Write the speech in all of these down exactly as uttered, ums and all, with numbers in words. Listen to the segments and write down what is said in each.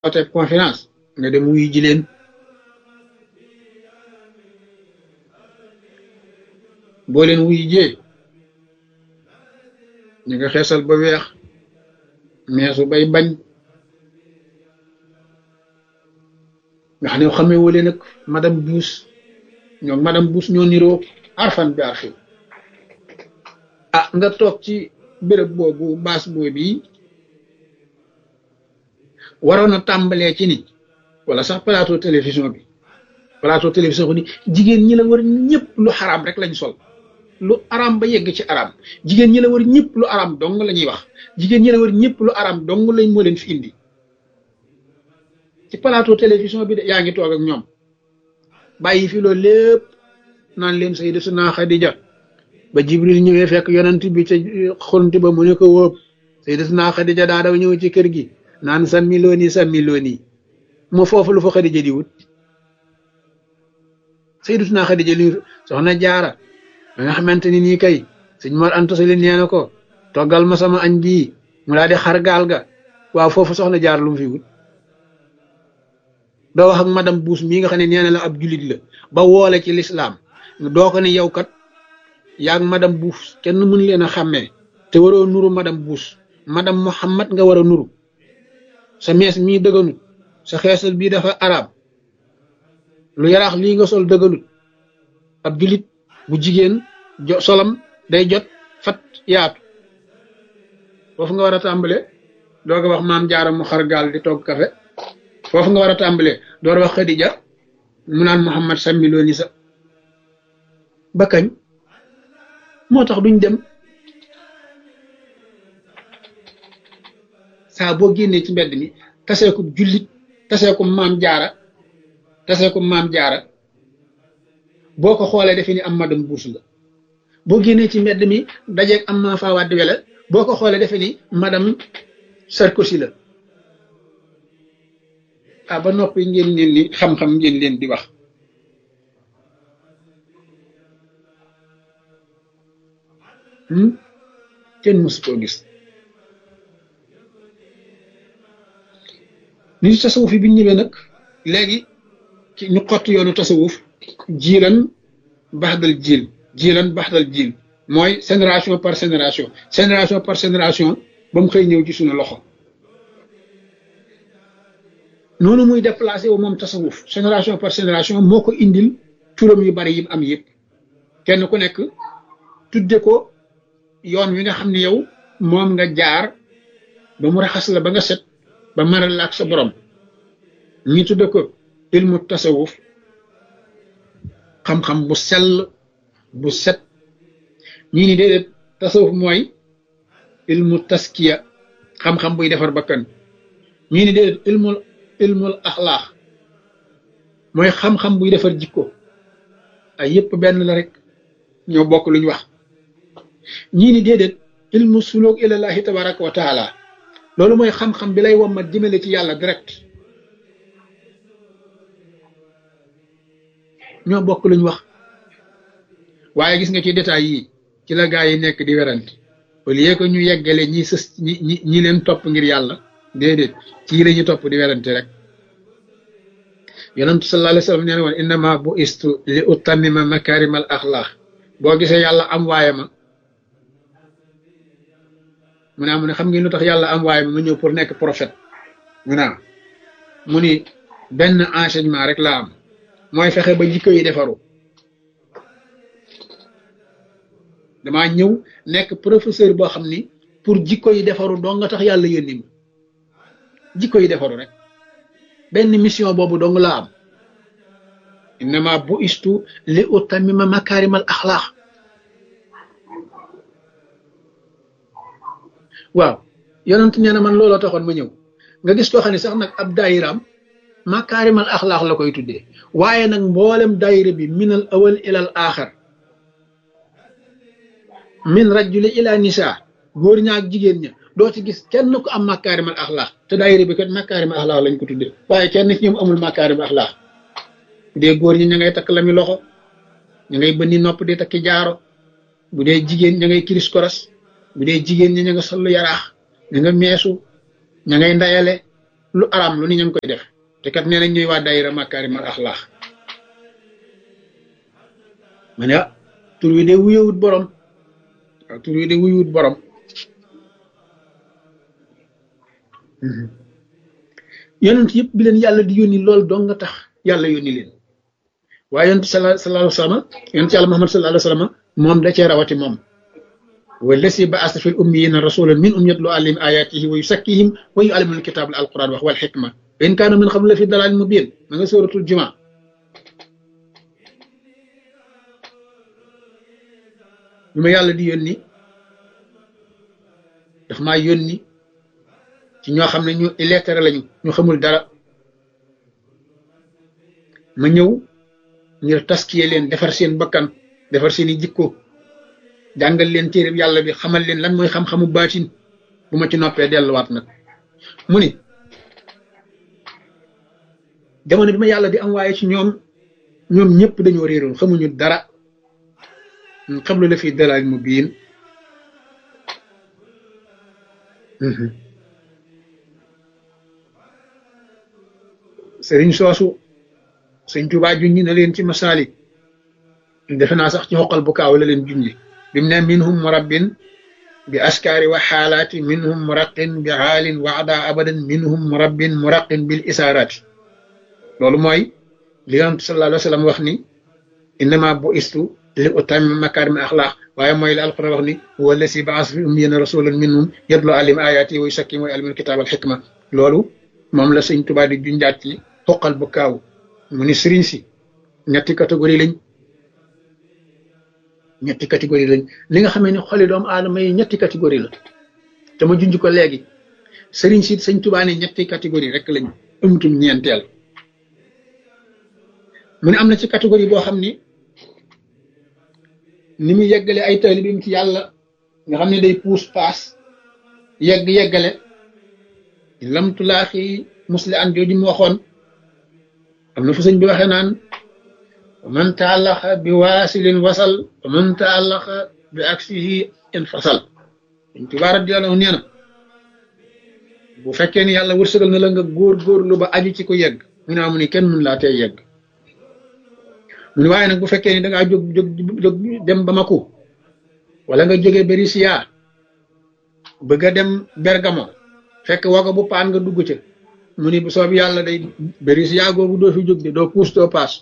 oote conférence nga dem wuyu ji leen boo leen wuyu jee ñu nga xeesal ba weex meesu bay bañ nga xam ne xamee wale nag madame Bush ñoom madame Bush ñoo niroo arfan bi arfi ah nga toog ci béréb boobu baas boobu bi waroon a tàmbalee ci nit wala sax plateau télévision bi plateau télévision ko ni jigéen ñi la war ñëpp lu xaraam rek lañ sol lu araam ba yegg ci araam jigéen ñi la war ñëpp lu araam dong la ñuy wax jigéen ñi la war ñëpp lu araam dong lañ moo leen fi indi ci plateau télévision bi de yaa ngi toog ak ñoom bàyyi fi loolu lépp naan leen Sayyidatuna Xadija ba Jibril ñëwee fekk yonent bi ca xonti ba mu ne ko wóob Sayyidatuna Xadija daa daw ñëw ci kër gi naan sàmmi looni sàmmi looni moo foofu lu fa Xadija di wut Sayyidatuna Xadija li soxna Jaara ba nga xamante ni nii kay sëñ Mor Anta Sali nee na ko toggal ma sama añ bii mu daal di xar gaal ga waaw foofu soxna Jaara lu mu fi wut doo wax ak madame Bush mii nga xam ne nee na la ab jullit la ba woole ci lislaam doo ko ne yow kat yaag madame Bush kenn mën leen a xàmmee te waroo nuru madame Bush madame Muhammad nga war a nuru sa mees mii dëgganut sa xeesal bii dafa arab lu yaraax lii nga sol dëgganut ab jullit bu jigéen jo solam day jot fat yaatu foofu nga war a tàmbale dooga wax maam Jaara mu xar gaal di togg kafe foofu nga war a tàmbalee door wax Xadija mu naan Muhammad sàmmi looni sa ba kañ moo tax duñ dem saa boo génnee ci mbedd mi taseeku jullit taseeku maam Jaara taseeku maam Jaara boo ko xoolee defe ni am madame Bush la boo génnee ci mbedd mi dajeeg am ma faa wàddi wele boo ko xoolee defe ni madame Sarkozy la ah ba noppi ngeen leen li xam-xam ngeen leen di wax kenn mësu koo gis ni tasawuf yi bi ñu ñëwee nag léegi ci ñu xott yoonu tasawuf jiilan baxdal jiil jiilan baxdal jiil mooy génération par génération génération par génération ba mu xëy ñëw ci suñu loxo noonu muy déplacé wu moom tasawuf génération par génération moo ko indil turam yu bari yim am yëpp kenn ku nekk tudde ko yoon wi nga xam ne yow moom nga jaar ba mu raxas la ba nga set ba maral la ak sa borom ñi tudde ko ilmu tasawuf xam-xam bu sell bu set ñii ni déedéet tasawuf mooy ilmu taskiya xam-xam buy defar bakkan ñii ni déedéet ilmul ilmul axlaax mooy xam-xam buy defar jikko ay yëpp benn la rek ñoo bokk luñ wax ñii ni déedéet ilmu suluk ilallahi tabaraka wa taala loolu mooy xam-xam bi lay wommat jëmale ci yàlla direct ñoo bokk luñ wax waaye gis nga ci détails yi ci la gaa yi nekk di werante au lieu que ñu yeggale ñi sës ñi ñi ñi leen topp ngir yàlla déedéet ci la ñu topp di werante rek yonentu sallallahu alayhi wa sallam nee na woon innama bu istu li utammima makarimal axlaax boo gisee yàlla am waaye ma mu ne mu ne xam ngeen lu tax yàlla am waaye ma ma ñëw pour nekk prophète mu ne mu ni benn enseignement rek la am mooy fexe ba jikko yi defaru damaa ñëw nekk professeur boo xam ni pour jikko yi defaru dong nga tax yàlla yónni ma jikko yi defaru rek benn mission boobu dong laa am innama bu istu li utammima makarimal axlaax waaw yonent nee na man looloo taxoon ma ñëw nga gis koo xam ne sax nag ab daayiraam makarimal axlaax la koy tuddee waaye nag mboolem daayira bi minal awal ilal aaxar min rajuli ila nisa góor ña ak jigéen ña doo ci gis kenn ku am makaarimal axlaax te daayira bi kat makaarimal axlaax lañ ko tuddee waaye kenn ci ñoom amul makaarimal axlaax bu dee góor ñi ña ngay takk lami loxo ña ngay bënni nopp di takki jaaro bu dee jigéen ña ngay kiris koras bu dee jigéen ñi ña nga sollu yaraax ña nga meesu ña ngay ndayale lu araam lu ni ñu ngi koy def te kat nee nañ ñuy waa daayira makaarimal axlaax ma ne ah tur wi de wuyewut borom waaw tur wi de wuyewut borom yonent yëpp bi leen yàlla di yónni loolu dong nga tax yàlla yónni leen waaye yonent sallallahu alayhi wa sallam yonent yàlla Muhammad sallallahu alayhi wa sallam moom da cee rawati moom wallasi ba'asa fil ummiyina rasulan minhum yatlu alayhim ayatihi wa yusakkihim wa yu'allimuhumul kitaba al quran wax wal hikma wa in kaanu min qablu la fi dalalin mubin ma nga suratul jumaa bi ma yàlla di yónni daf maa yónni ci ñoo xam ne ñu illettré lañu ñu xamul dara ma ñëw ngir taskiye leen defar seen bakkan defar seeni jikko jàngal leen téereb yàlla bi xamal leen lan mooy xam-xamu baatin bu ma ci noppee delluwaat nag mu ni jamono bi ma yàlla di am waaye ci ñoom ñoom ñëpp dañoo réeroon xamuñu dara xablu la fi dalal mu biin sëriñ soosu sëñ Tuubaa junñi na leen ci masaalik defe naa sax ci xoqal bu kaaw la leen junñi bi mu ne minhum murabbin bi askaari wa xaalaati minhum muraqin bi xaalin waada abadan minhum murabbin muraqin bil isaaraati loolu mooy li yonent sallallahu alayhi wa sallam wax ni innama bu istu li utammima makaarima axlaaq waaye mooy la alquran wax ni huwa allasi ba'asa fi ummiyyiina rasulan minhum yatlu alayhim ayaatihi wa yuzakkihim wa yu'allimuhumul kitaaba wal hikma loolu moom la sëñ Tuubaa di junjaat ci xoqal bu kaaw mu ni sëriñ si ñetti catégorie lañ ñetti catégorie lañ li nga xamee ne xoli doomu aadama yi ñetti catégorie la te ma junj ko léegi sëriñ si sëñ Tuubaa ne ñetti catégorie rek lañ amutum ñeenteel mu ne am na ci catégorie boo xam ni ni mu yeggale ay taalibeem ci yàlla nga xam ne day puus paas yegg yeggale lamtulaaxi musli an jooju mu waxoon am na fu sëñ bi waxee naan man taallaxa bi waasilin wasal wa man taallaxa bi aksihi infasal Sëñ Tuubaa radiyallaahu nee na bu fekkee ni yàlla wërsëgal na la nga góor góorlu ba aju ci ko yegg mu ne amu ni kenn mun laa tey yegg mu ne waaye nag bu fekkee ni dangaa jóg jóg jóg dem Bamako wala nga jógee Berisiya bëgg a dem Bergamo fekk wago bu paan nga dugg ca mu ni bu soob yàlla day Berisiya googu doo fi jóg de doo puus doo paas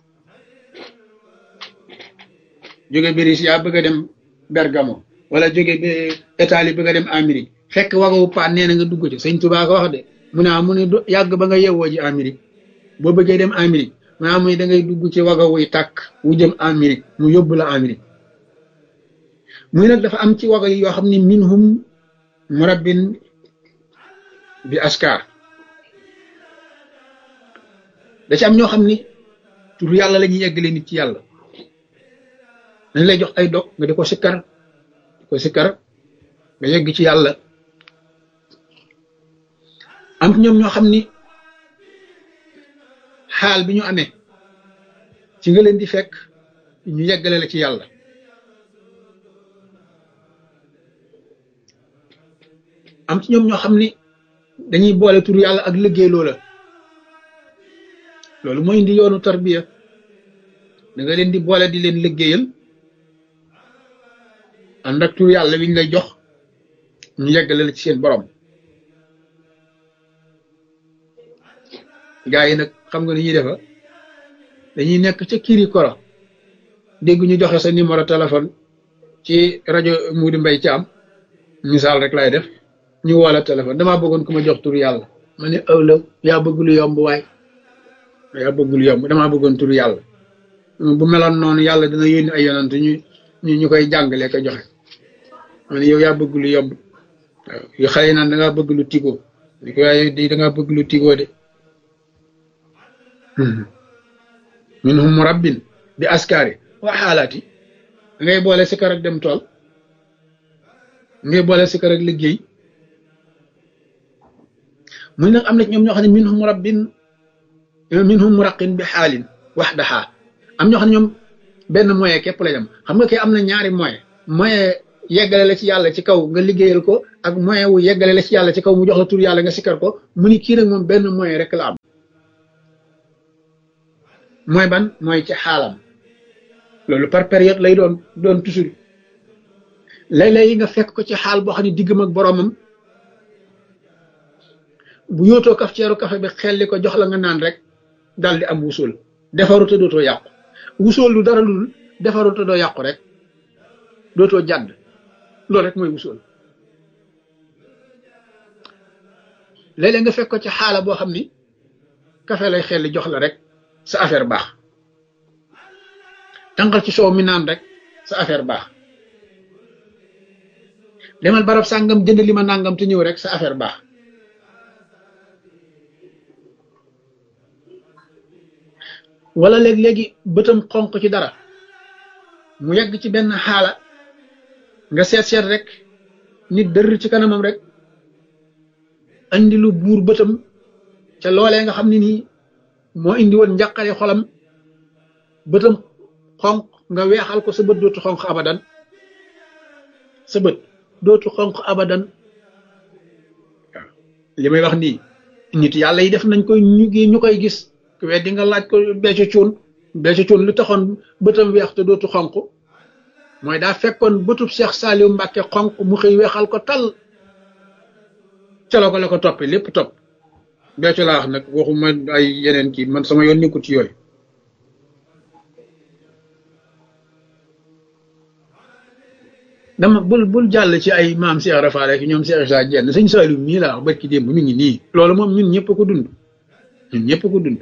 jóge Berisiya bëgg a dem Bergamo wala jóge Italie bëgg a dem Amérique fekk wago bu paan nee na nga dugg ca Sëñ Tuubaa ko wax de mu ne mu ne yàgg ba nga yewwoo ji Amérique boo bëggee dem Amérique maa muy da ngay dugg ci waga wuy tàkk wu jëm Amérique mu yóbbu la Amérique muy nag dafa am ci waga yi yoo xam ne minhum murabbin bi askar da ci am ñoo xam ni tur yàlla la ñuy yeggale nit ci yàlla dañ lay jox ay dog nga di ko sikkar di ko sikkar nga yegg ci yàlla am ñoom ñoo xam ni xaal bi ñu amee ci nga leen di fekk ñu yeggale la ci yàlla am ci ñoom ñoo xam ni dañuy boole tur yàlla ak liggéey loola loolu mooy indi yoonu tarbiya da nga leen di boole di leen liggéeyal ànd ak tur yàlla wiñ lay jox ñu yeggale la ci seen borom gaa yi nag xam nga ni ñuy defa dañuy nekk ca kiri koro dégg ñu joxe sa numéro téléphone ci rajo Moudi Mbaye Thiam misaal rek lay def ñu woola téléphone damaa bëggoon ku ma jox tur yàlla ma ne ëwlaw yaa bëgg lu yomb waay yaa bëgg lu yomb damaa bëggoon tur yàlla bu meloon noonu yàlla dina yónni ay yonant ñu ñu ñu koy jàngalee ko joxe ma ne yow yaa bëgg lu yomb waaw yu xale yi naan dangaa bëgg lu tigo di ko waaye di dangaa bëgg lu tigo de minhum murabbin bi askari wa xaalaati ngay boole sikar ak dem tool ngay boole sikar ak liggéey muy nag am na ñoom ñoo xam ne minhum murabbin minhum muraqin bi xaalin waxdaha am ñoo xam ne ñoom benn moyen képp la jam xam nga kay am na ñaari moyen moyen yeggale la ci yàlla ci kaw nga liggéeyal ko ak moyen wu yeggale la ci yàlla ci kaw mu jox la tur yàlla nga sikkar ko mu ni kii nag moom benn moyen rek la am mooy ban mooy ci xaalam loolu par période lay doon doon toujours léeg-léeg yi nga fekk ko ci xaal boo xam ne diggam ak boromam bu yootoo kaf ceeru kafe bi xelli ko jox la nga naan rek dal di am wusul defaru te dootoo yàqu wusul lu dara lul defaru te doo yàqu rek dootoo jàdd loolu rek mooy wusul léeg-léeg nga fekk ko ci xaala boo xam ni kafe lay xelli jox la rek sa affaire baax tànqal ci soow mi naan rek sa affaire baax demal barab sàngam jënd li ma nàngam te ñëw rek sa affaire baax wala léeg-léegi bëtam xonq ci dara mu yegg ci benn xaala nga seet seet rek nit dër ci kanamam rek andi lu buur bëtam ca loolee nga xam ne nii moo indi woon njàqare xolam bëtam xonq nga weexal ko sa bët dootu xonq abadan sa bët dootu xonq abadan waaw li may wax nii nit yàlla yi def nañ koy ñu ñu koy gis weddi nga laaj ko becco cuun becco cuun lu taxoon bëtam weex te dootu xonq mooy daa fekkoon bëtub Cheikh Saliou Mbacke xonq mu xëy weexal ko tal calo ko la ko toppee lépp topp becco laa wax nag waxuma ay yeneen kii man sama yoon nekkul ci yooyu dama bul bul jàll ci ay maam Cheikh Rafaal ak ñoom Cheikh Issa Diène sëñ Saliou mii laa wax barki démb mi ngi nii loolu moom ñun ñëpp ko dund ñun ñëpp ko dund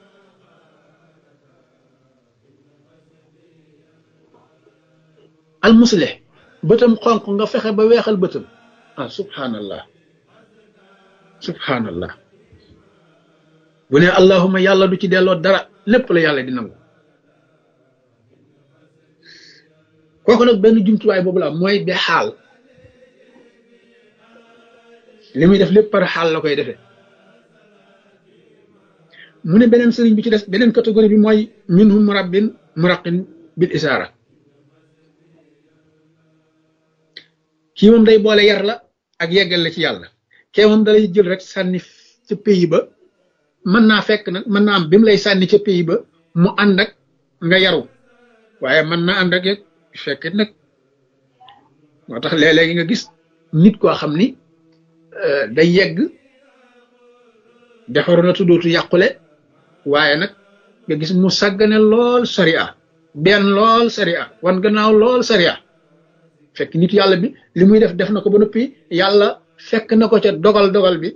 al muslih bëtam xonq nga fexe ba weexal bëtam ah subhanallah subhanallah bu ne allahuma yàlla du ci delloo dara lépp la yàlla di nangu kooku nag benn jumtuwaay boobu la mooy de xaal li muy def lépp par xaal la koy defee mu ne beneen sëriñ bi ci des beneen catégorie bi mooy minhum murabbin muraqin bil isaara kii moom day boole yar la ak yeggal la ci yàlla kee moom dalay jël rek sànni ca pays ba mën naa fekk nag mën naa am bi mu lay sànni ca pays ba mu ànd ak nga yaru waaye mën naa ànd ak fekk nag moo tax léeg-léegi nga gis nit koo xam ni day yegg defaru na tuddootu yàqule waaye nag nga gis mu sàggane lool sariya benn lool sariya wan gannaaw lool sariya fekk nit yàlla bi li muy def def na ko ba noppi yàlla fekk na ko ca dogal dogal bi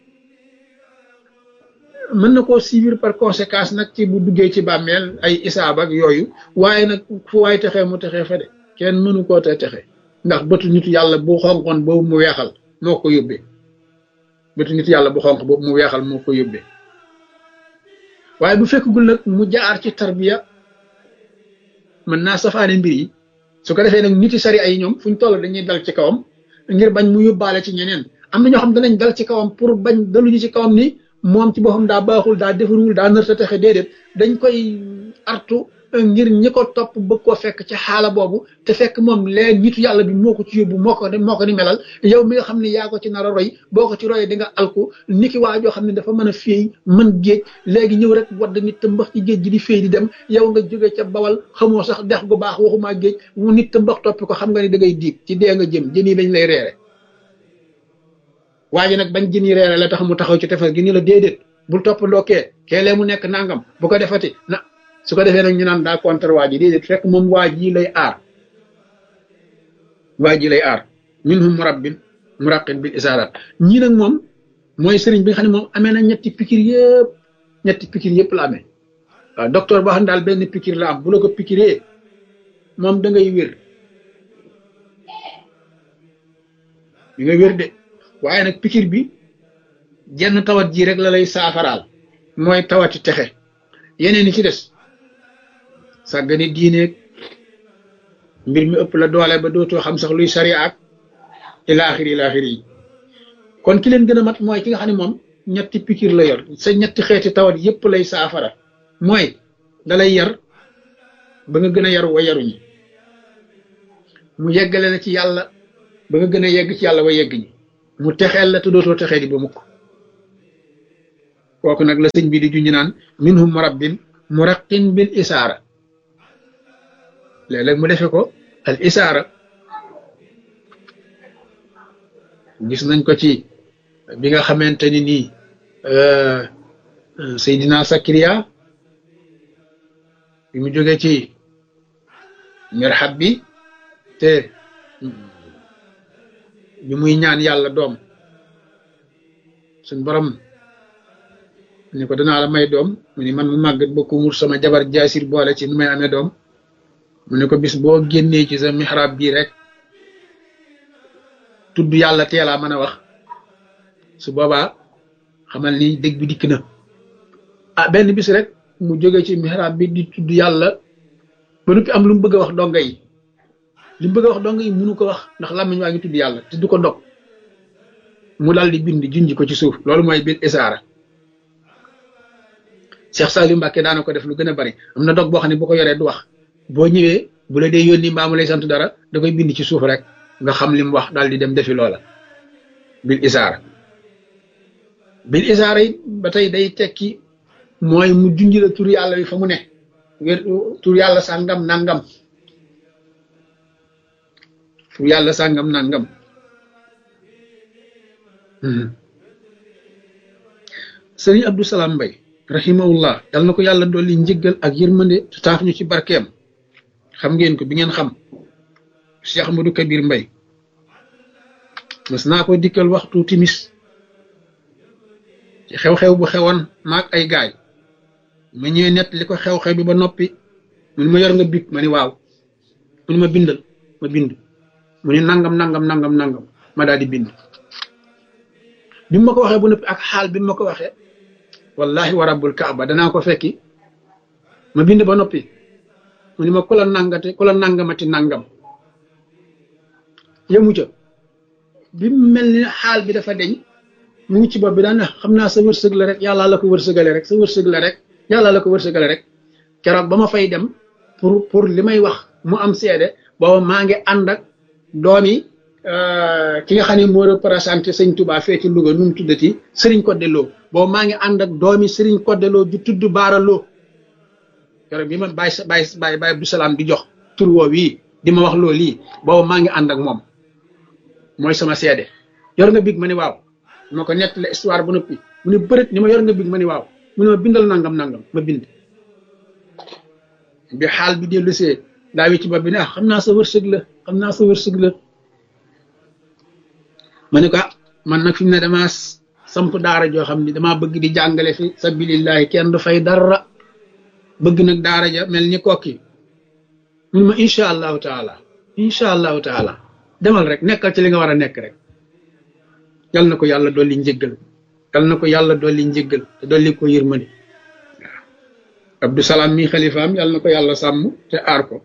mën na koo suivre par conséquence nag ci bu duggee ci bàmmeel ay isaab ak yooyu waaye nag fu waay texee mu texee fa de kenn mënu koo te texe ndax bëtu nit yàlla bu xonqoon boobu mu weexal moo ko yóbbee bëtu nit yàlla bu xonq boobu mu weexal moo ko yóbbee waaye bu fekkagul nag mu jaar ci tarbiya mën naa safaane mbir yi su ko defee nag niti sari ay ñoom fuñ toll dañuy dal ci kawam ngir bañ mu yóbbaale ci ñeneen am na ñoo xam danañ dal ci kawam pour bañ daluñu ci kawam ni moom ci boppam daa baaxul daa defarul daa nërta texe déedéet dañ koy artu ngir ñi ko topp bëgg koo fekk ci xaala boobu te fekk moom leen nitu yàlla bi moo ko ci yóbbu moo ko moo ko ni melal yow mi nga xam ne yaa ko ci nar a roy boo ko ci royee di nga alku niki waa joo xam ne dafa mën a féey mën géej léegi ñëw rek wadd nit te mbax ci géej gi di féey di dem yow nga jóge ca bawal xamoo sax dex gu baax waxumaa géej mu nit te mbax toppi ko xam nga ni da ngay diig ci dee nga jëm jën yi dañ lay reere waa ji nag bañ jën yi reere la tax mu taxaw ci tefes gi ni la déedéet bul toppandoo kee kee lee mu nekk nangam bu ko defati na su ko defee nag ñu naan daa contre waa ji déedéet fekk moom waa ji lay aar waa ji lay aar minhum murabbin muraqin bil isaarat ñii nag moom mooy sëriñ bi nga xam ne moom amee na ñetti pikir yëpp ñetti pikir yëpp la amee waaw docteur boo xam ne daal benn pikir la am bu la ko pikiree moom da ngay wér di nga wér de waaye nag pikir bi jenn tawat ji rek la lay saafaraal mooy tawati texe yeneen yi ci des sàggane diineeg mbir mi ëpp la doole ba dootoo xam sax luy sariya ak ilaaxir ilaaxir yi kon ki leen gën a mat mooy ki nga xam ne moom ñetti pikir la yor sa ñetti xeeti tawat yépp lay saafara mooy da lay yar ba nga gën a yaru wa yaruñi mu yeggale la ci yàlla ba nga gën a yegg ci yàlla ba yegg ñi mu texeel la te dootoo texee di ba mukk kooku nag la sëñ bi di junj naan minhum murabbin muraqin bil isaara léeg-léeg mu defe ko al isaara gis nañ ko ci bi nga xamante ni nii Seydina Sakariya bi mu jógee ci mirhab bi te bi muy ñaan yàlla doom suñ borom ni ko danaa la may doom mu ni man mu màggat ba ko wur sama jabar jaasir boole ci nu may amee doom mu ne ko bis boo génnee ci sa mihrab bii rek tudd yàlla teelaa mën a wax su boobaa xamal ni dëgg bi dikk na ah benn bis rek mu jóge ci mihrab bi di tudd yàlla ba noppi am lu mu bëgg a wax donga yi li mu bëgg a wax donga yi munu ko wax ndax làmmiñ waa ngi tudd yàlla te du ko dog mu dal di bind junj ko ci suuf loolu mooy bil isaara Cheikh Saliou Mbacké daana ko def lu gën a bari am na dog boo xam ne boo ko yoree du wax boo ñëwee bu la dee yónni mbaa mu lay sant dara da koy bind ci suuf rek nga xam li mu wax daal di dem defi loola bil isaara bil isaara yi ba tey day tekki mooy mu junj la tur yàlla wi fa mu ne tur yàlla sàngam nangam tur yàlla sàngam nangam sëriñ Abdou Salam Mbaye rahimahullah yal na ko yàlla dolli njëggal ak yërmande te taaf ñu ci barkeem xam ngeen ko bi ngeen xam Cheikh Ahmadou Kabir Mbaye mas naa ko dikkal waxtu timis ci xew-xew bu xewoon maag ay gaay ma ñëwee nett li ko xew-xew bi ba noppi mu ni ma yor nga big ma ni waaw mu ni ma bindal ma bind mu ni nangam nangam nangam nangam ma daal di bind bi ma ko waxee bu noppi ak xaal bi ma ko waxee wallahi wa rabbul kaaba danaa ko fekki ma bind ba noppi mu ni ma ku la nangate ku la nangamati nangam yemu ca bi mel ni xaal bi dafa deñ mu ngi ci bopp bi daan xam naa sa wërsëg la rek yàlla la ko wërsëgale rek sa wërsëg la rek yàlla la ko wërsëgale rek keroog ba ma fay dem pour pour li may wax mu am seede booba maa ngi ànd ak doomi ki nga xam ne moo représenté sëñ Touba fee ci Louga nu mu tuddati Serigne Codé Lo booba maa ngi ànd ak doomi Serigne Codé Lo ju tudd Baara Lo keroog bi ma bàyyi sa bàyyi bàyyi bàyyi Abdou Salam di jox tur woo wii di ma wax loolu lii booba maa ngi ànd ak moom mooy sama seede yor nga big ma ni waaw ma ko nettali histoire bu noppi mu ne bërët ni ma yor nga big ma ni waaw mu ne ma bindal nangam nangam ma bind bi xaal bi dellu see daa wi ci bopp bi ne ah xam naa sa wërsëg la xam naa sa wërsëg la ma ne ko man nag fi mu ne damaa samp daara joo xam ni damaa bëgg di jàngale fi sabilillahi kenn du fay dara bëgg nag daara ja mel ni kokki mu ne ma incha allahu taala incha allahu taala demal rek nekkal ci li nga war a nekk rek yal na ko yàlla dolli njëggal yal na ko yàlla dolli njëggal te dolli ko yërmande waaw Abdou Salam mi xalifaam yal na ko yàlla sàmm te aar ko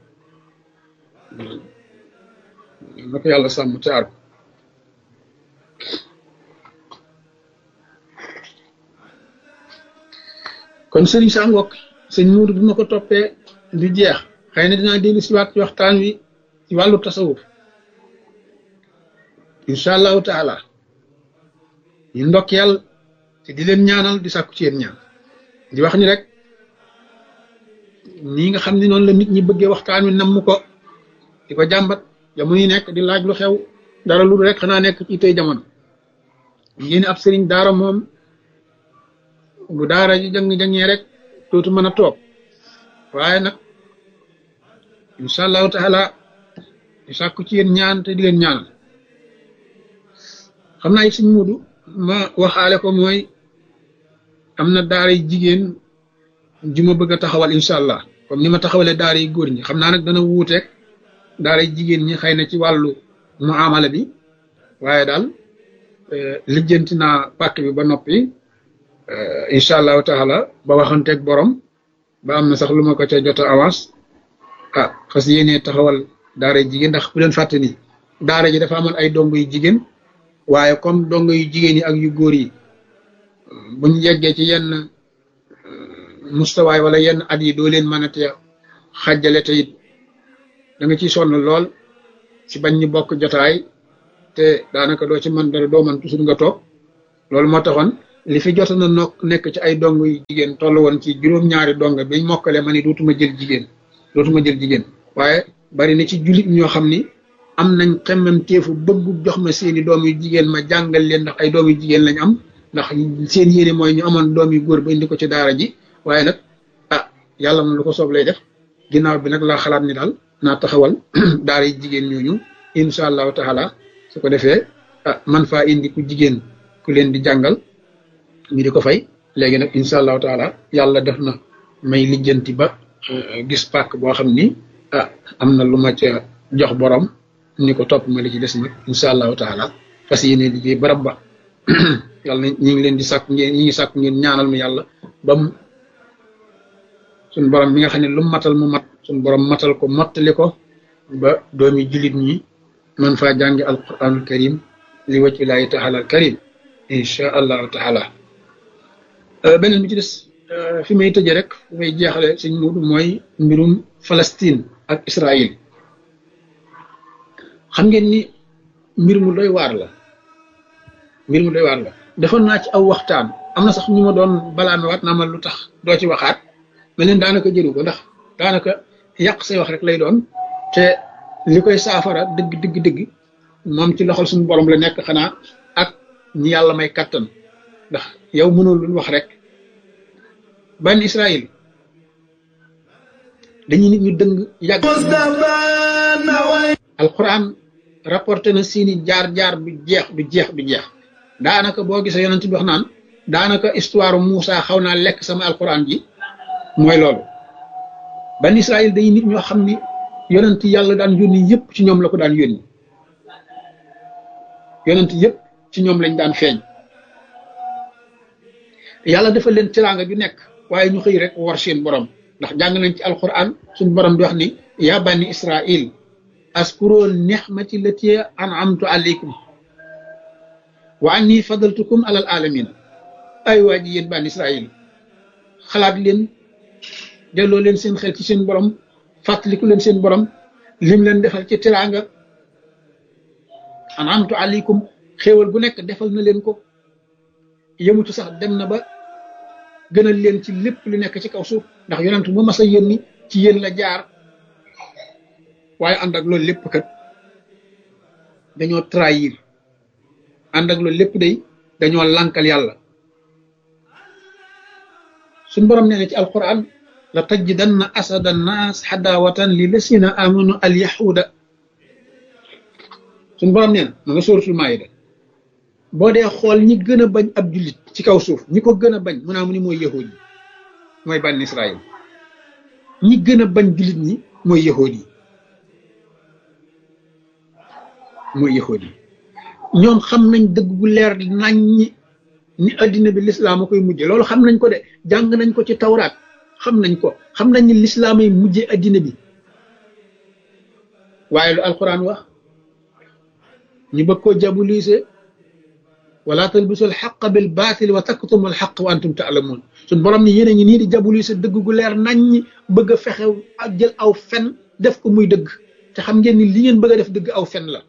yal na ko yàlla sàmm te aar ko kon sëriñ sa ngokk sëñ Muudu bi ma ko toppee du jeex xëy na dinaa dellu si waat ci waxtaan wi ci wàllu tasawuf incha allahu taala ñu ndokkeel te di leen ñaanal di sàkku ci yéen ñaan di wax ni rek nii nga xam ne noonu la nit ñi bëggee waxtaan wi namm ko di ko jàmbat jamono yi nekk di laaj lu xew dara lu rek xanaa nekk ci tey jamono yéen ab sëriñ daara moom bu daara ji jàng-jàngee rek dootu mën a toog waaye nag incha allahu taala di sàkku ci yéen ñaan te di leen ñaanal xam naa it suñ Muudu ma waxaale ko mooy am na daara yi jigéen ji ma bëgg a taxawal incha allah comme ni ma taxawalee daara yi góor ñi xam naa nag dana wuuteeg daara yi jigéen ñi xëy na ci wàllu muamala bi waaye daal lijjanti naa pàkk bi ba noppi incha allahu taala ba waxanteeg borom ba am na sax lu ma ko ca jot a avance ah xas yéenee taxawal daara yi jigéen ndax bu leen fàtte ni daara ji dafa amoon ay dong yu jigéen waaye comme dong yu jigéen yi ak yu góor yi buñ yeggee ci yenn mustawaay wala yenn at yi doo leen mën a te xàjjale te it da nga ciy sonn lool ci bañ ñu bokk jotaay te daanaka doo ci mën dara doo mën toujours nga toog loolu moo taxoon li fi jot na nokk nekk ci ay dong yu jigéen toll woon ci juróom-ñaari dong biñ mokkale ma ni dootuma jël jigéen dootuma jël jigéen waaye bari na ci jullit ñoo xam ni am nañ xemmem teefu bëggu jox ma seeni doom yu jigéen ma jàngal leen ndax ay doom yu jigéen lañ am ndax seen yéene mooy ñu amoon doom yu góor ba indi ko ci daara ji waaye nag ah yàlla moom lu ko soob lay def ginnaaw bi nag laa xalaat ni daal naa taxawal daara yi jigéen ñooñu incha allahu taala su ko defee ah man faa indi ku jigéen ku leen di jàngal ñu di ko fay léegi nag incha allahu taala yàlla def na may lijjanti ba gis pàkk boo xam ni ah am na lu ma ca jox borom ni ko topp ma li ci des nag incha allahu taala fas yéene liggéey barab ba yàlla na ñi ngi leen di sàkk ngeen ñi ngi sàkk ngeen ñaanal mu yàlla ba mu suñ borom mi nga xam ne lu matal mu mat suñ borom matal ko mottali ko ba doomi jullit ñi man faa jàngi alquranul karim li wajhi laahi taala al karim incha allahu taala beneen bi ci des fi may tëje rek fi may jeexale suñ muudu mooy mbirum Palestine ak Israël xam ngeen ni mbir mu doy waar la mbir mu doy waar la defoon naa ci aw waxtaan am na sax ñu ma doon balaa mi waat naa ma lu tax doo ci waxaat ma leen daanaka jëru ko ndax daanaka yàq say wax rek lay doon te li koy saafara dëgg dëgg dëgg moom ci loxol suñu borom la nekk xanaa ak ñi yàlla may kattan ndax yow mënoo lu wax rek ban Israël dañuy nit ñu dëng yàgg alquran rapporté na seeni jaar-jaar du jeex du jeex du jeex daanaka boo gisee yonent bi wax naan daanaka histoire Moussa xaw naa lekk sama alquran ji mooy loolu ban Israël dañuy nit ñoo xam ni yonent yàlla daan yónni yëpp ci ñoom la ko daan yónni yonent yëpp ci ñoom lañ daan feeñ yàlla dafa leen teraanga ju nekk waaye ñu xëy rek war seen borom ndax jàng nañ ci alquran suñu borom di wax ni yaa bani Israël askuru nixmati lati an'amtu alaykum wa anni fadaltukum alal alamin ay waa ji yéen bani Israël xalaat leen delloo leen seen xel ci seen borom fàttaliku leen seen borom lim leen defal ci teraanga an'amtu alaykum xéewal bu nekk defal na leen ko yemutu sax dem na ba gënal leen ci lépp lu nekk ci kaw suuf ndax yonent mu mas a yónni ci yéen la jaar waaye ànd ak loolu lépp kat dañoo trahir ànd ak loolu lépp day dañoo lànkal yàlla suñ borom nee na ci alquran la tajidanna asada nnaas xadaawatan li lasina amanu al yahuda suñ borom nee na ma nga sóoratul maayida boo dee xool ñi gën a bañ ab jullit ci kaw suuf ñi ko gën a bañ mu naa mu ni mooy yahud yi mooy bànn Israël ñi gën a bañ jullit ñi mooy yahud yi mooy yahud yi ñoom xam nañ dëgg gu leer nañ ñi ni addina bi lislaam a koy mujje loolu xam nañ ko de jàng nañ ko ci tawraat xam nañ ko xam nañ ni lislaam ay mujje addina bi waaye lu alquran wax ñu bëgg koo jabulise wala talbisu alxaq bil baatil wa taktumu alxaq wa antum taalamuun suñ borom ni yéen a ngi nii di jabulise dëgg gu leer nañ ñi bëgg a fexe ak jël aw fen def ko muy dëgg te xam ngeen ni li ngeen bëgg a def dëgg aw fen la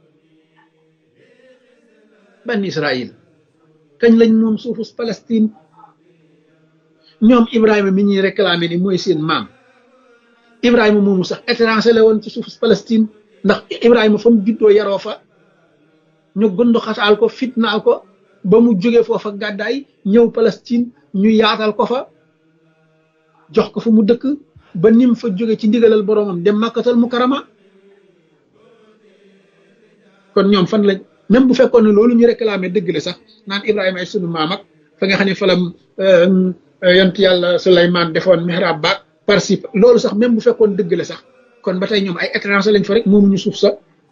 ban Israël kañ lañ moom suufus Palestine ñoom Ibrahima mi ñuy réclamé ni mooy seen maam Ibrahima moomu sax étranger la woon ci suufus Palestine ndax Ibrahima fa mu juddoo yaroo fa ñu gundu xataal ko fitnaal ko ba mu jóge foofa gàddaay ñëw Palestine ñu yaatal ko fa jox ko fa mu dëkk ba nim fa jóge ci ndigalal boroomam dem Makkatal Mukarrama kon ñoom fan lañ même bu fekkoon ne loolu ñu réclamé dëgg la sax naan Ibrahima ay sunu maam ak fa nga xam ne fa la yont yàlla Suleymaan defoon mihrab baak parsi loolu sax même bu fekkoon dëgg la sax kon ba tey ñoom ay étranger lañ fa rek moomuñu suuf sax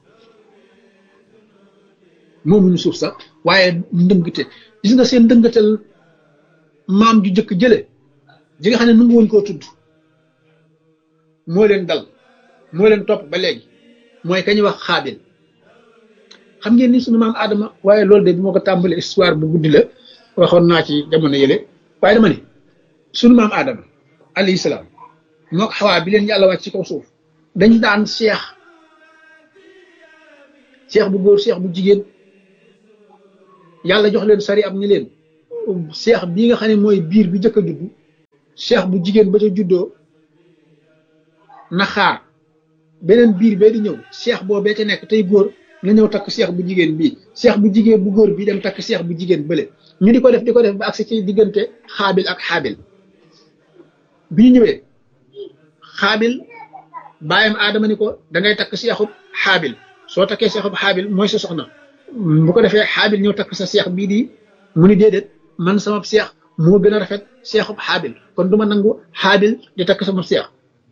moomuñu suuf sax waaye ndëngte gis nga seen ndëngatal maam ju jëkk jële ji nga xam ne nu ngi woon koo tudd moo leen dal moo leen topp ba léegi mooy kañuy wax Xaabil xam ngeen ni sunu maam Adama waaye loolu de bi moo ko tàmbalee histoire bu guddi la waxoon naa ci jamono yële waaye dama ni sunu maam Adama alayhi salaam moo ko Xawaa bi leen yàlla wàcc ci kaw suuf dañ daan seex seex bu góor seex bu jigéen yàlla jox leen sari ab ni leen seex bii nga xam ne mooy biir bi njëkk a juddu seex bu jigéen ba ca juddoo na xaar beneen biir bee di ñëw seex boobee ca nekk tey góor na ñëw takk seex bu jigéen bii seex bu jigéen bu góor bi dem takk seex bu jigéen bële ñu di ko def di ko def ba agsi ci diggante xaabil ak xaabil bi ñu ñëwee xaabil bàyyam aadama ni ko da ngay takk seexub xaabil soo takkee seexub xaabil mooy sa soxna bu ko defee xaabil ñëw takk sa seex bii di mu ni déedéet man sama seex moo gën a rafet seexub xaabil kon du ma nangu xaabil di takk sama seex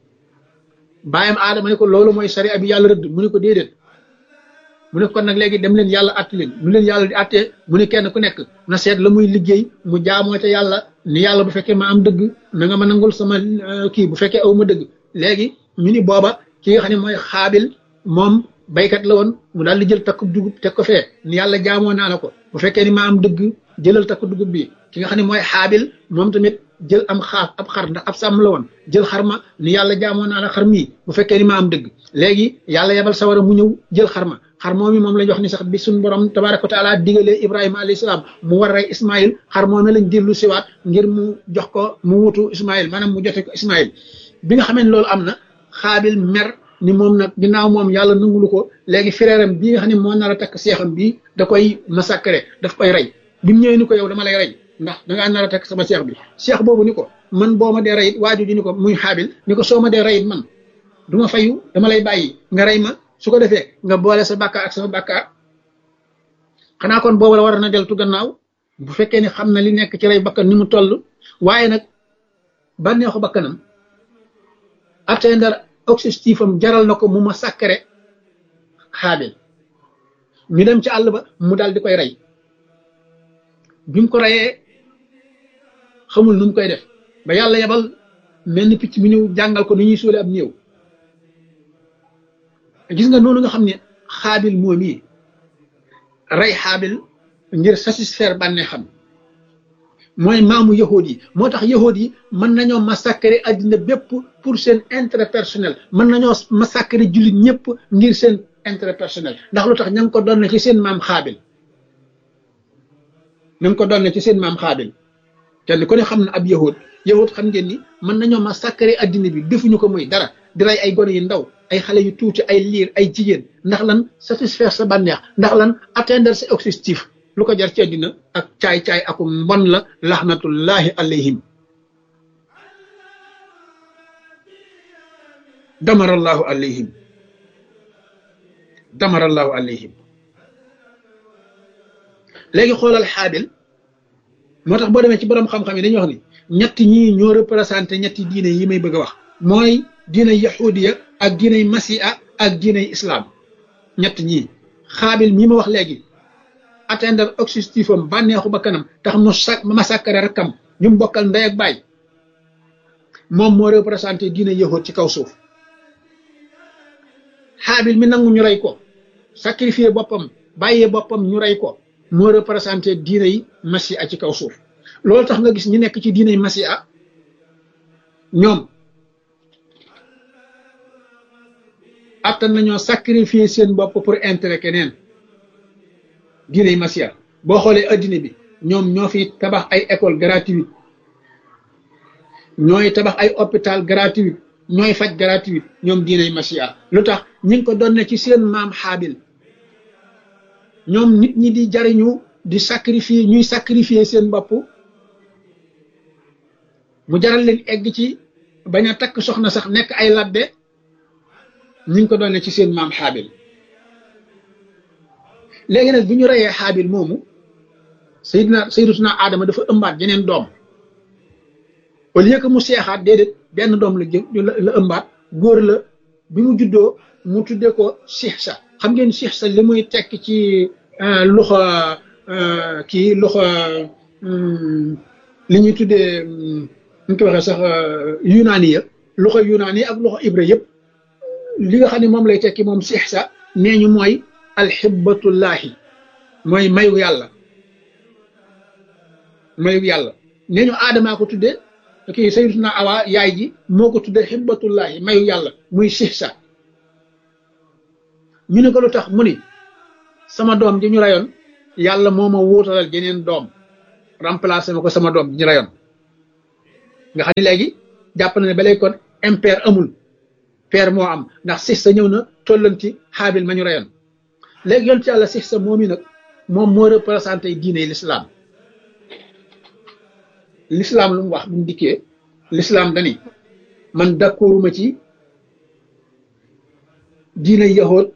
bàyyam aadama ni ko loolu mooy sariya bi yàlla rëdd mu ni ko déedéet mu ne kon nag léegi dem leen yàlla àtte leen nu leen yàlla di àttee mu ni kenn ku nekk na seet la muy liggéey mu jaamoo ca yàlla ni yàlla bu fekkee ma am dëgg na nga ma nangul sama kii bu fekkee aw ma dëgg léegi ñu ni booba ki nga xam ne mooy xaabil moom baykat la woon mu daal di jël takkub dugub teg ko fee ni yàlla jaamoo naa la ko bu fekkee ni ma am dëgg jëlal takku dugub bi ki nga xam ne mooy xaabil moom tamit jël am xaaf ab xar ndax ab sàmm la woon jël xar ma ni yàlla jaamoo naa la xar mii bu fekkee ni ma am dëgg léegi yàlla yebal sawara mu ñëw jël xar ma xar moom mi moom lañ wax ni sax bi suñ borom tabaraka wa taala digalee ibrahima alayhi salaam mu war rey ismaïl xar moom lañ dellu siwaat ngir mu jox ko mu wutu ismaïl maanaam mu jote ko ismaïl bi nga xamee ne loolu am na xaabil mer ni moom nag ginnaaw moom yàlla nangulu ko léegi frèram bii nga xam ne moo nar a takk seexam bii da koy massacré daf koy rey bi mu ñëwee ni ko yow dama lay rey ndax dangaa nar a takk sama seex bi seex boobu ni ko man boo ma dee reyit waaju ji ni ko muy xaabil ni ko soo ma dee reyit man du ma fayu dama lay bàyyi nga rey ma su ko defee nga boole sa bàkkaar ak sama bàkkaar xanaa kon boobu la war na deltu gannaaw bu fekkee ni xam na li nekk ci rey bakkan ni mu toll waaye nag bànneexu bakkanam atteindre objectif am jaral na ko mu ma sàkkare xaabil ñu dem ci àll ba mu daal di koy rey bi mu ko reyee xamul nu mu koy def ba yàlla yebal mel ni picc mi ñëw jàngal ko ni ñuy suule ab néew gis nga noonu nga xam ne xaabil moom yi rey xaabil ngir satisfaire bànnee xam mooy maamu yahood yi moo tax yahood yi mën nañoo massacrer addina bépp pour seen intérêt personnel mën nañoo massacrer jullit ñëpp ngir seen intérêt personnel ndax lu tax ña ngi ko doon ci seen maam xaabil ña ngi ko doon ci seen maam xaabil kenn ku ne xam na ab yahood yahood xam ngeen ni mën nañoo massacrer addina bi defuñu ko muy dara di rey ay gone yu ndaw ay xale yu tuuti ay liir ay jigéen ndax lan satisfaire sa bànneex ndax lan atteindre sa objectif lu ko jar ci àddina ak caay-caay aku mbon la laxnatullahi alayhim damarallahu alayhim damarallahu alayhim léegi xoolal xaabil moo tax boo demee ci borom xam-xam yi dañuy wax ni ñetti ñii ñoo représenté ñetti diine yi may bëgg a wax mooy diinay yahudiya ak diinay masiha ak diinay islam ñett ñii xaabil mii ma wax léegi atteindre objectif am bànneexu ba kanam tax mu sa massacre rakkam ñu mu bokkal ndey ak baay moom moo représenté diinay yahud ci kaw suuf xaabil mi nangu ñu rey ko sacrifier boppam bàyyee boppam ñu rey ko moo représenté diinay masiha ci kaw suuf loolu tax nga gis ñu nekk ci diinay masiha ñoom attan nañoo sacrifier seen bopp pour intérêt keneen diinay masiha boo xoolee addina bi ñoom ñoo fi tabax ay école gratuite ñooy tabax ay hôpital gratuite ñooy faj gratuite ñoom diinay masiha lu tax ñi ngi ko doon ne ci seen maam xaabil ñoom nit ñi di jariñu di sacrifier ñuy sacrifier seen bopp mu jaral leen egg ci bañ a takk soxna sax nekk ay labbe ñu ngi ko doon ne ci seen maam xaabil léegi nag bi ñu reyee xaabil moomu sayidna sayyidatuna Adama dafa ëmbaat jeneen doom au lieu que mu seexaat déedéet benn doom la jë la ëmbaat góor la bi mu juddoo mu tuddee ko Sihsa xam ngeen Sihsa li muy tekk ci loxo kii loxo li ñuy tuddee ñu ko waxee sax yunaani ya loxo yunaani ak loxo ibre yëpp li nga xam ne moom lay tekki moom Sihsa nee ñu mooy alxibbatullahi mooy mayu yàlla mayu yàlla nee ñu aadamaa ko tuddee kii sayyidatuna Awa yaay ji moo ko tuddee xibbatullahi mayu yàlla muy Sihsa ñu ne ko lu tax mu ni sama doom ji ñu rayoon yàlla moo ma wuutalal jeneen doom remplacé ma ko sama doom ji ñu rayoon nga xam ne léegi jàpp na ne ba léegi kon impair amul pair moo am ndax six sa ñëw na tollanti xaabil ma ñu rayoon léegi yonent yàlla six sa moom yi nag moom moo représenté diine l'islam l'islam lu mu wax bu mu dikkee l'islam dani man d'accorduma ci diine yahood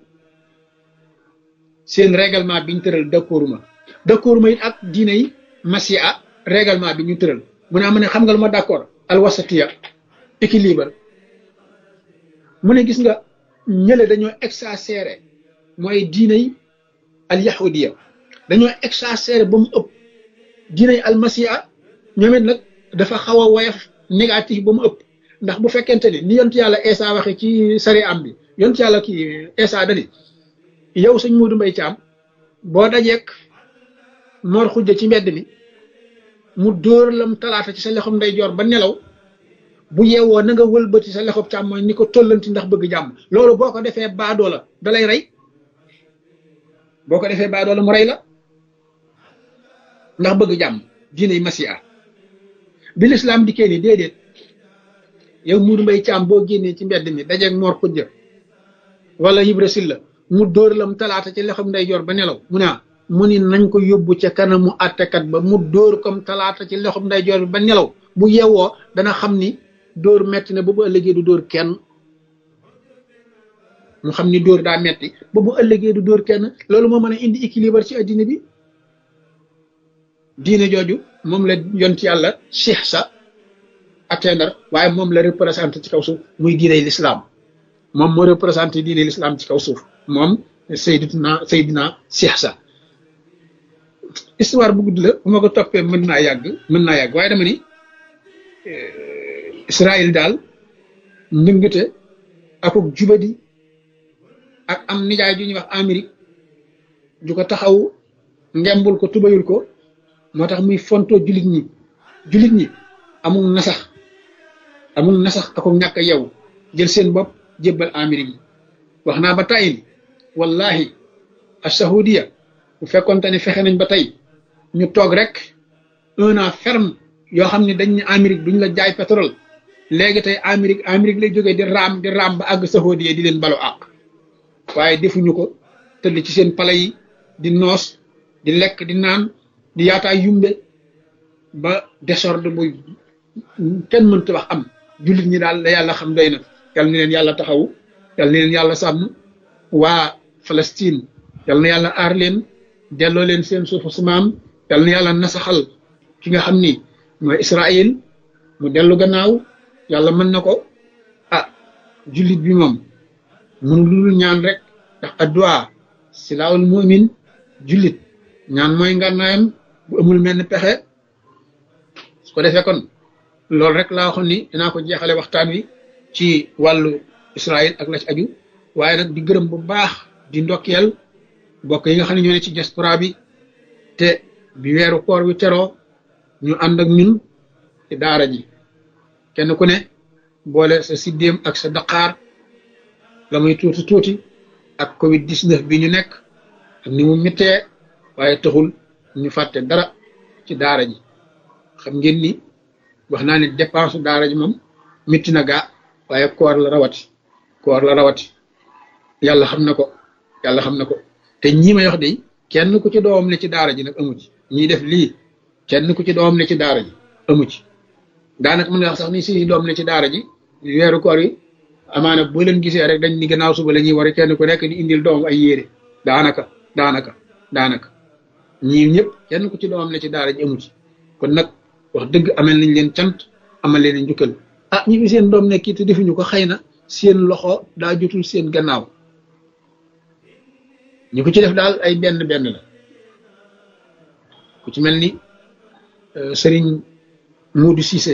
seen règlement bi ñu tëral d'accorduma d'accorduma it ak diine yi masiha règlement bi ñu tëral mu ne am ne xam nga lu ma d'accord alwasatiya équilibre mu ne gis nga ñële dañoo exagéré mooy diine yi al yahudiya dañoo exagéré ba mu ëpp diine yi al masiha ñoom it nag dafa xaw a woyof négatif ba mu ëpp ndax bu fekkente ni ni yonent yàlla Eesa waxe ci sari am bi yonent yàlla kii Eesa dani yow sëñ Moodu Mbay Caam boo dajeek Mor Xujja ci mbedd mi mu dóor lam talaata ci sa lexum ndeyjoor ba nelaw bu yeewoo na nga wëlbati sa lexub càmmooñ ni ko tollanti ndax bëgg jàmm loolu boo ko defee baadoo la da lay rey boo ko defee baadoo la mu rey la ndax bëgg jàmm diiney masiha bi lislaam dikkee ni déedéet yow Moodu Mbay Caam boo génnee ci mbedd mi dajeeg Mor Xujja wala Ibra Silla mu dóor lam talaata ci lexum ndeyjoor ba nelaw mu ne mu ni nañ ko yóbbu ca kanamu àttekat ba mu dóor comme talaata ci lexum ndeyjoor bi ba nelaw bu yeewoo dana xam ni dóor metti na ba bu ëllëgee du dóor kenn mu xam ni dóor daa metti ba bu ëllëgee du dóor kenn loolu moo mën a indi équilibre ci addina bi diine jooju moom la yont yàlla Cheikh sa atteindre waaye moom la représenté ci kaw suuf muy diiney l'islam moom moo représenté diiney l'islam ci kaw suuf moom Seydina Seydina Cheikh sa histoire bu gudd la bu ma ko toppee mën naa yàgg mën naa yàgg waaye dama ni Israël daal ndëngate akuk jubadi ak am nijaay ju ñuy wax Amérique ju ko taxaw ngembul ko tubayul ko moo tax muy fonto julit ñi julit ñi amul nasax amul nasax akuk ñàkk a yow jël seen bopp jébbal Amérique yi wax naa ba tàyyi ni wallahi as-Saoudia bu fekkoonte ne fexe nañ ba tey ñu toog rek un an ferme yoo xam ne dañ ne Amérique duñ la jaay pétrole léegi tey Amérique Amérique lay jógee di raam di raam ba àgg Saoudia di leen balu àq waaye defuñu ko tëdd ci seen pale yi di noos di lekk di naan di yaataa yumbe ba désordre bu kenn mënta wax am jullit ñi daal la yàlla xam doy na yal na leen yàlla taxawu yal na leen yàlla sàmm waa Palestine yal na yàlla aar leen delloo leen seen suufu su maam yal na yàlla nasaxal ki nga xam ni mooy Israël mu dellu gannaaw yàlla mën na ko ah jullit bi moom mënu lul ñaan rek ndax addu'a silaahul mu'min jullit ñaan mooy ngànnaayam bu amul mel ni pexe su ko defee kon loolu rek laa waxoon ni dinaa ko jeexale waxtaan wi ci wàllu Israël ak la ci aju waaye nag di gërëm bu baax di ndokkeel mbokk yi nga xam ne ñoo ne ci diaspora bi te bi weeru koor wi teroo ñu ànd ak ñun ci daara ji kenn ku ne boole sa siddéem ak sa daqaar la muy tuuti tuuti ak covid dix-neuf bi ñu nekk ak ni mu mittee waaye taxul ñu fàtte dara ci daara ji xam ngeen ni wax naa ne dépense daara ji moom mitti na gaa waaye koor la rawati koor la rawati yàlla xam na ko yàlla xam na ko te ñii may wax de kenn ku ci doomam ne ci daara ji nag amu ci ñiy def lii kenn ku ci doomam ne ci daara ji amu ci daanaka mën nga wax sax ni si doom ne ci daara ji weeru koor yi amaana boo leen gisee rek dañ ni gannaaw suba la ñuy war kenn ku nekk di indil doom ay yére daanaka daanaka daanaka ñii ñëpp kenn ku ci doomam ne ci daara ji amu ci kon nag wax dëgg amel nañ leen cant amal leen njukkal ah ñi fi seen doom nekk te defuñu ko xëy na seen loxo daa jotul seen gannaaw ñu ko ci def daal ay benn benn la ku ci mel ni Serigne Modou Cissé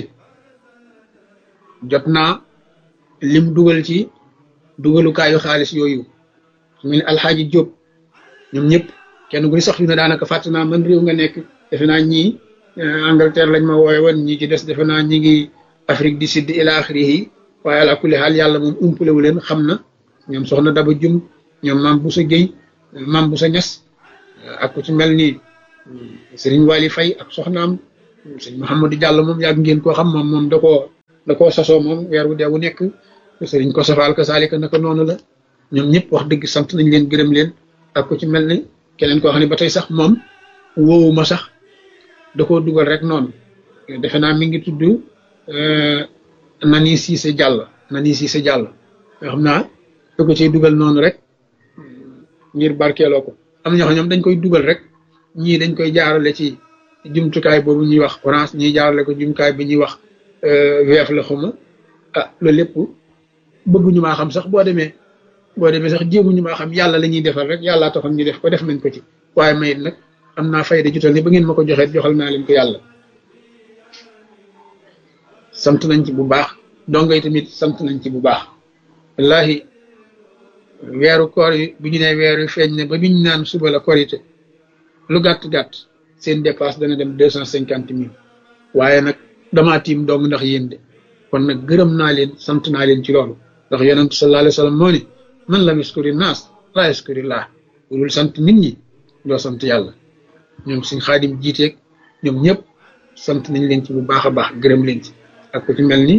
jot naa lim dugal ci dugalukaayu xaalis yooyu su mel ni Alxaaji Diop ñoom ñëpp kenn ku ni sax fi na daanaka fàtt naa man réew nga nekk defe naa ñii Angleterre lañ ma wooye woon ñi ci des defe naa ñi ngi Afrique du Sud ila axirihi waaye ala kulli xaal yàlla moom umpalewu leen xam na ñoom soxna Daba Jum ñoom maam Boussa Gueye maam Boussa Ñas ak ku ci mel ni Serigne Wali Faye ak soxnaam sëñ Mouhamadou Diallo moom yàgg ngeen koo xam moom moom da koo da koo sasoo moom weer wu dee wu nekk sëriñ ko safaal ka saalika naka noonu la ñoom ñëpp wax dëgg sant nañ leen gërëm leen ak ku ci mel ni keneen koo xam ne ba tey sax moom woowuma sax da koo dugal rek noonu defe naa mi ngi tudd Nani Cissé Diallo Nani Cissé Diallo yoo xam naa da ko ciy dugal noonu rek ngir barkeeloo ko am na ñoo xam ñoom dañ koy dugal rek ñii dañ koy jaarale ci jumtukaay boobu ñuy wax orange ñiy jaarale ko jumtukaay bi ñuy wax weef la xuma ah loolu lépp bëgguñu maa xam sax boo demee boo demee sax jéemuñu maa xam yàlla la ñuy defal rek yàllaa taxoon ñu def ko def nañ ko ci waaye mayit nag am naa fayda jutal ni ba ngeen ma ko joxeet joxal naa leen ko yàlla sant nañ ci bu baax donga yi tamit sant nañ ci bu baax wallahi weeru koor yi bu ñu nee weer yu feeñ ne ba biñ naan suba la korité lu gàtt-gàtt seen dépasse dana dem deux cent cinquante mille waaye nag damaa tiim dong ndax yéen de kon nag gërëm naa leen sant naa leen ci loolu ndax yonent sallallahu alayhi wa sallam moo ne man lam yaskuri naas laa yaskuri laa dul sant nit ñi doo sant yàlla ñoom suñ xaadim jiiteeg ñoom ñëpp sant nañ leen ci bu baax a baax gërëm leen ci ak ku ci mel ni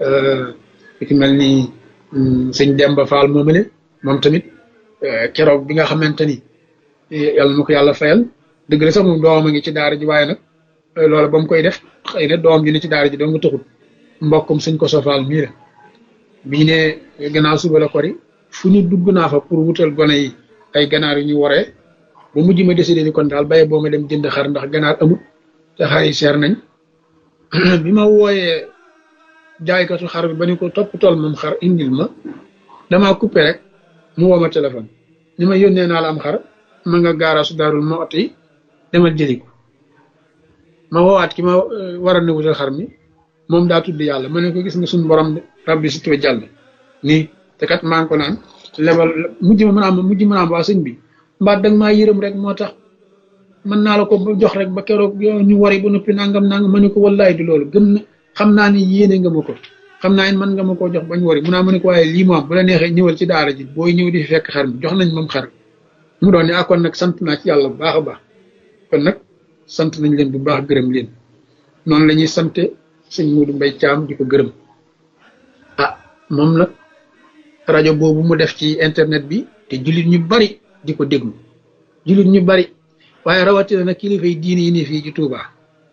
ku ci mel ni sëñ Demba Fall moomale moom tamit keroog bi nga xamante ni yàlla na ko yàlla fayal dëgg la sax moom doomam a ngi ci daara ji waaye nag loolu ba mu koy def xëy na doom ji ne ci daara ji doo nga taxut mbokkum sëñ ko sofaal mii la bii ne gannaaw suba la kori fu ñu dugg naa fa pour wutal gone yi ay ganaar yu ñu waree ba mujj ma décidé ni kon daal bàyyi boo ma dem jënd xar ndax ganaar amut te xar yi seer nañ bi ma wooyee jaaykatu xar bi ba ni ko topp tool moom xar indil ma damaa coupé rek mu woo ma téléphone ni ma yónnee naa la am xar ma nga gaaraasu daarul ma ot yi demal jëli ko ma woowaat ki ma war a ne wutal xar mi moom daa tudd yàlla ma ne ko gis nga suñu borom rabbi si tuwe jàll nii te kat maa ngi ko naan lebal mujj ma mën a am mujj mën a am waa sëñ bi mbaat danga maa yërëm rek moo tax mën naa la ko jox rek ba keroog ñu wari ba noppi nangam nangam ma ne ko wallaay di loolu gëm na xam naa ni yéene nga ma ko xam naa ni mën nga ma koo jox bañ wari mu naa ma ne ko waaye lii moom bu la neexee ñëwal ci daara ji booy ñëw di fi fekk xar mi jox nañ moom xar mu doon ne ah kon nag sant naa ci yàlla bu baax a baax kon nag sant nañ leen bu baax gërëm leen noonu la ñuy sante sëñ Modou Mbaye Thiam di ko gërëm ah moom nag rajo boobu mu def ci internet bi te jullit ñu bari di ko déglu jullit ñu bari waaye rawatina nag kilifa yi diine yi ne fii ci Touba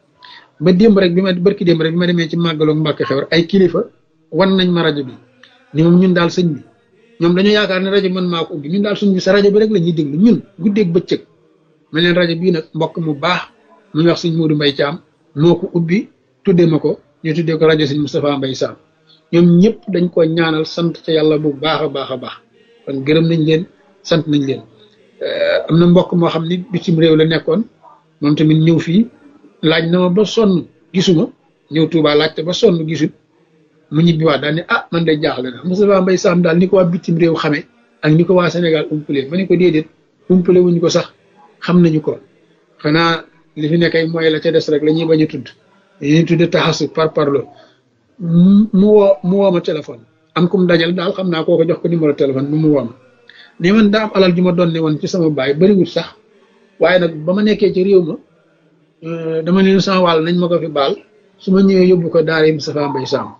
ba démb rek bi ma barki démb rek bi ma demee ci màggaloog Mbàkke Xewar ay kilifa wan nañ ma rajo bi ni moom ñun daal sëñ bi ñoom dañoo yaakaar ne rajo mën maa ko ubbi ñun daal suñ bi sa rajo bi rek la ñuy déglu ñun guddeeg bëccëg ma leen rajo bii nag mbokk mu baax mu wax sëñ Modou Mbaye Thiam moo ko ubbi tuddee ma ko ñu tuddee ko rajo sëñ Moustapha Mbaye Sam ñoom ñëpp dañ ko ñaanal sant ca yàlla bu baax a baax a baax kon gërëm nañ leen sant nañ leen am na mbokk moo xam ni bitim réew la nekkoon moom tamit ñëw fii laaj na ma ba sonn gisuma ñëw Touba laajte ba sonn gisut mu ñibbiwaat daal ne ah man day jaaxle na Moustapha Mbaye Sam daal ni ko waa bitim réew xamee ak ni ko waa Sénégal umpule ma ne ko déedéet umpule wuñ ko sax xam nañu ko xanaa li fi nekkay mooy la ca des rek la ñuy bañ a tudd dañuy tudd taxasu par parlo mu woo mu woo ma téléphone am kum dajal daal xam naa koo ko jox ko numéro téléphone bi mu woo ma ni man daa am alal ju ma doon ne woon ci sama baay bariwul sax waaye nag ba ma nekkee ci réew ma dama leen sama wàll nañ ma ko fi baal su ma ñëwee yóbbu ko daara Moustapha Mbaye Sam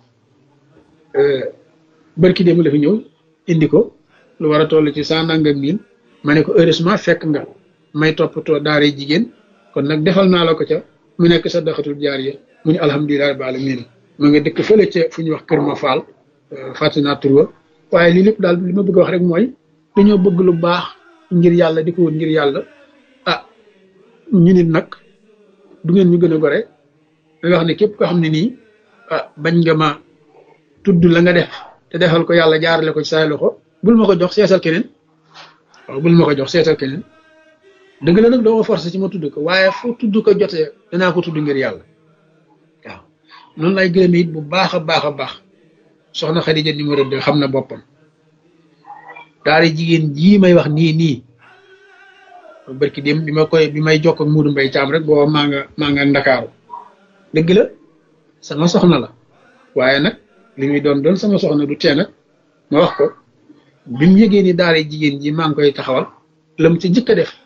barki démb la fi ñëw indi ko lu war a toll ci cent nangam mille ma ne ko heureusement fekk nga may toppatoo daara jigéen kon nag defal naa la ko ca mu nekk sa daxatul jaariya mu ne alhamdulilah rabbil alamin ma nga dëkk fële ca fu ñuy wax Kër Ma Fall fàtte naa tur wa waaye lii lépp daal li ma bëgg a wax rek mooy dañoo bëgg lu baax ngir yàlla di ko wut ngir yàlla ah ñu nit nag du ngeen ñu gën a gore da nga wax ne képp koo xam ne nii ah bañ nga ma tudd la nga def te defal ko yàlla jaarale ko ci say loxo bul ma ko jox seetal keneen waaw bul ma ko jox seetal keneen dëgg la nag doo ma forcé ci ma tudd ko waaye fu tudd ko jotee danaa ko tudd ngir yàlla waaw noonu lay gërëme it bu baax a baax a baax soxna Xadija numéro deux xam na boppam daara jigéen jii may wax nii nii barki dem bi ma koy bi may jokk ak Modou Mbaye Thiam rek booba maa nga maa nga Ndakaaru dëgg la sama soxna la waaye nag li muy doon doon sama soxna du tee nag ma wax ko bi mu yëgee ni daara jigéen ji maa ngi koy taxawal la mu ci njëkk a def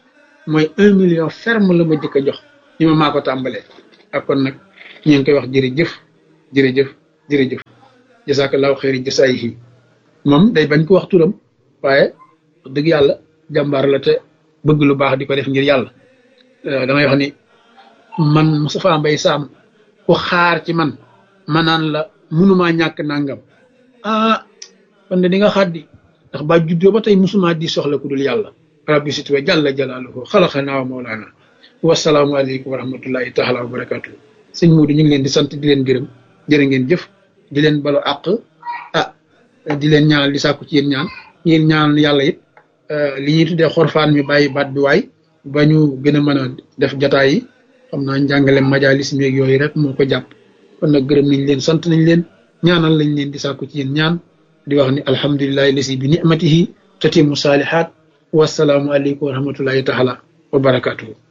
mooy un million ferme la ma jëkk a jox ñu ma maa ko tàmbalee ak kon nag ñu ngi koy wax jërëjëf jërëjëf jërëjëf jasakallahu xëyri jasaayihi moom day bañ ko wax turam waaye dëgg yàlla jàmbaar la te bëgg lu baax di ko def ngir yàlla damay wax ni man Moustapha Mbaye Sam ku xaar ci man ma naan la mënumaa ñàkk nangam ah kon de di nga xaddi ndax ba juddoo ba tey musuma di soxla ku dul yàlla rabbi situwa jalla jalaaluhu xalaqanaa wa mawlaana wasalaamu aleykum wa rahmatullahi taala wa barakatuh sëñ Modou ñu ngi leen di sant di leen gërëm jërë ngeen jëf di leen balu àq ah di leen ñaanal di sàkku ci yéen ñaan yéen ñaan yàlla it li ñuy tuddee xorfaan mi bàyyi baat bi waay ba ñu gën a mën a def jataay yi xam naa njàngale majalis meeg yooyu rek moo ko jàpp kon nag gërëm nañ leen sant nañ leen ñaanal lañ leen di sàkku ci yéen ñaan di wax ni alhamdulillahi lasi bi ni'matihi tatimu saalihaat wasalaamu aleykum wa rahmatullahi taala wa barakatuhu